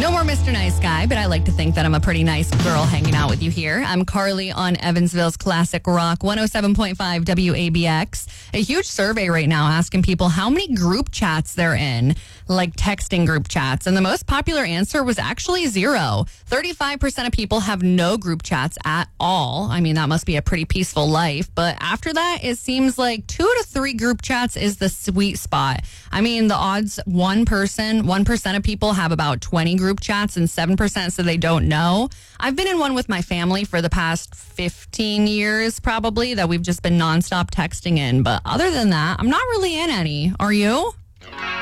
No more Mr. Nice Guy, but I like to think that I'm a pretty nice girl hanging out with you here. I'm Carly on Evansville's Classic Rock 107.5 WABX. A huge survey right now asking people how many group chats they're in, like texting group chats. And the most popular answer was actually 0. 35% of people have no group chats at all. I mean, that must be a pretty peaceful life. But after that, it seems like 2 to 3 group chats is the sweet spot. I mean, the odds 1% of people have about 20 group chats and 7% say they don't know. I've been in one with my family for the past 15 years probably that we've just been nonstop texting in. But other than that, I'm not really in any. Are you?